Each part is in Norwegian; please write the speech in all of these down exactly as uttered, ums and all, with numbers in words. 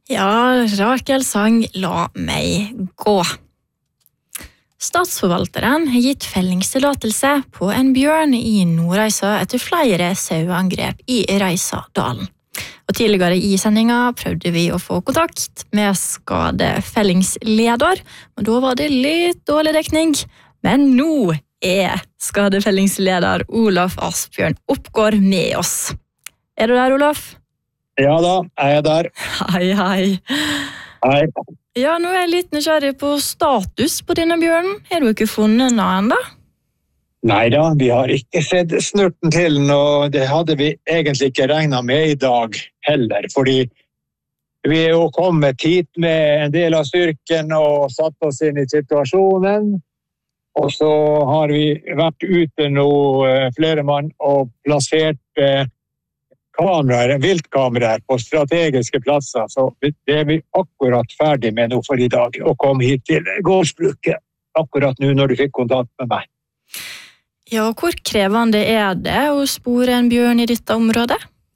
Ja, Rakel sang La meg gå. Statsforvalteren har gitt fellingstillatelse på en bjørn i Nordreisa etter flere sauangrep i Reisadalen. Og tidligere i sendinga prøvde vi å få kontakt med skadefellingsleder, men da var det litt dårlig dekning. Men nå er skadefellingsleder Olaf Asbjørn Oppgård med oss. Er du der, Olaf? Ja da, jeg er der. Hei, hei. Hei. Ja, nå er jeg litt nysgjerrig på status på denne bjørnen. Har du ikke funnet noe enda? Neida, vi har ikke sett snurten til den, og det hadde vi egentlig ikke regnet med i dag heller, fordi vi er jo kommet hit med en del av styrken og satt oss inn i situasjonen, og så har vi vært ute nå flere mann og plassert kameraer, viltkameraer på strategiske plasser, så det er vi akkurat ferdig med nå for i dag, og kom hit til gårdsbruket akkurat nå når du fikk kontakt med meg. Ja, og hvor krevende er det å spore en bjørn i dette området?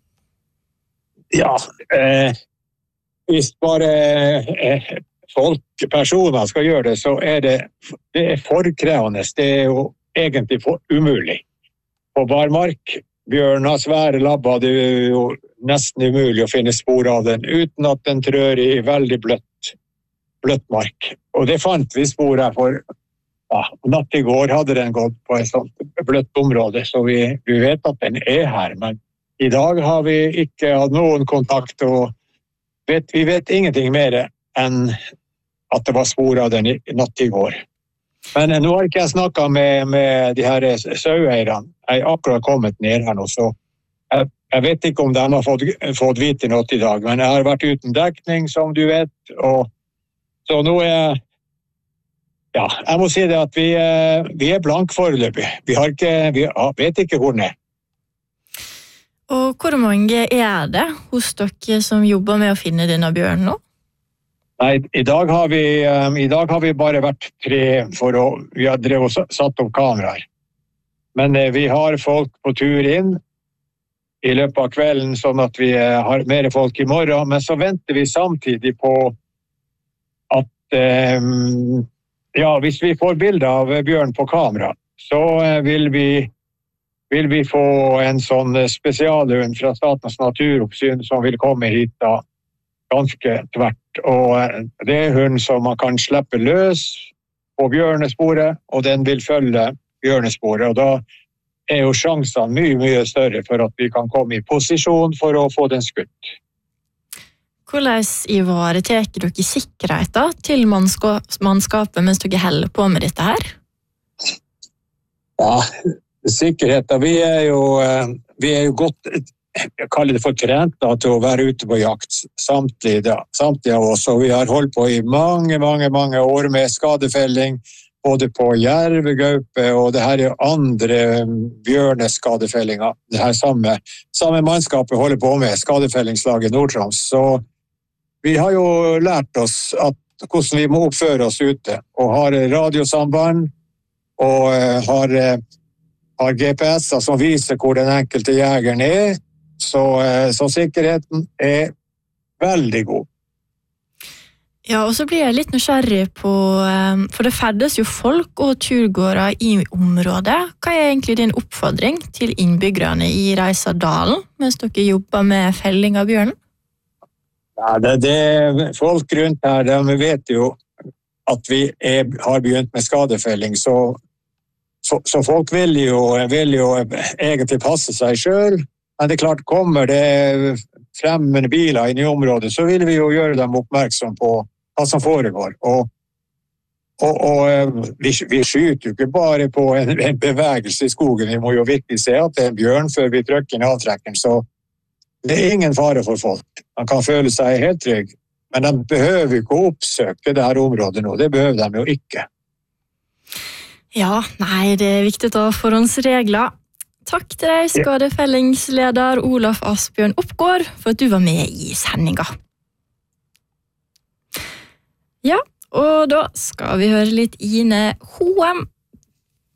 Ja, eh, hvis bare eh, folk, personer skal gjøre det, så er det, det er for krevende. Det er jo egentlig for umulig. På barmark, bjørn har svære labber, det er jo nesten umulig å finne spor av den, uten at den trør i veldig bløtt, bløtt mark. Og det fant vi spor her for, ja, natt i går hadde den gått på et sånt bløtt område, så vi, vi vet at den er her, men i dag har vi ikke hatt noen kontakt, og vet, vi vet ingenting mer enn at det var spor av den i, natt i går. Men nå har ikke jeg snakket med, med de her saueierne. Jeg er akkurat kommet ned her nå, så jeg, jeg vet ikke om de har fått, fått vite noe i dag, men jeg har vært uten dekning, som du vet, og så nå er jeg, ja, jeg må si det at vi, vi er blank foreløpig. Vi, har ikke, vi vet ikke hvor den er. Og hvor mange er det hos dere som jobber med å finne denne bjørnen nå? Nei, i dag har vi, um, i dag har vi bare vært tre for å, vi har drevet og satt opp kameraer. Men uh, vi har folk på tur inn i løpet av kvelden, sånn at vi uh, har mer folk i morgen, men så venter vi samtidig på at, um, ja, hvis vi får bilder av bjørn på kamera, så uh, vil vi, vil vi få en sånn spesialhund fra Statens naturoppsyn som vil komme hit da, ganske tvert. Og det er hund som man kan slippe løs på bjørnesporet, og den vil følge bjørnesporet, og da er jo sjansene mye, mye større for at vi kan komme i posisjon for å få den skutt. Hvordan ivaretar dere sikkerheten til mannskapet mens dere holder på med dette her? Ja, sikkerheten, vi er jo, vi er jo godt, jeg kaller det for trent da, til å være ute på jakt samtidig, da, samtidig av oss, og vi har holdt på i mange, mange, mange år med skadefelling, både på jerv, gaupe, og det her er andre bjørneskadefellinger. Det her samme, samme mannskapet holder på med skadefellingslaget Nord-Troms, så vi har jo lært oss at, hvordan vi må oppføre oss ute, og har radiosamband, og har, har G P S-er som viser hvor den enkelte jegeren er, så, så sikkerheten er veldig god. Ja, og så blir jeg litt nysgjerrig på, for det ferdes jo folk og turgåere i området. Hva er egentlig din oppfordring til innbyggerne i Reisadalen mens dere jobber med felling av bjørnen? Ja, det, det, folk rundt her, de vet jo at vi er, har begynt med skadefelling, så, så, så folk vil jo, vil jo egentlig passe seg selv. Men det er klart, kommer det fremmede biler inn i området, så vil vi jo gjøre dem oppmerksom på hva som foregår. Og, og, og vi, vi skyter jo ikke bare på en, en bevegelse i skogen, vi må jo virkelig se at det er en bjørn før vi trykker inn avtrekkeren, så det er ingen fare for folk. Man kan føle seg helt trygg, men de behøver ikke å oppsøke det her området nå, det behøver de jo ikke. Ja, nei, det er viktig å ta forhåndsregler. Takk til deg, skadefellingsleder Olaf Asbjørn Oppgård, for at du var med i sendinga. Ja, og da skal vi høre litt Ine Hoem.